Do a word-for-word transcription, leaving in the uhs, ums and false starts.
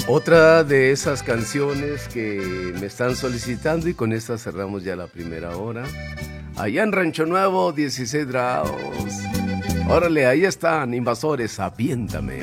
Otra de esas canciones que me están solicitando, y con esta cerramos ya la primera hora. Allá en Rancho Nuevo, dieciséis grados. Órale, ahí están, invasores, aviéntame.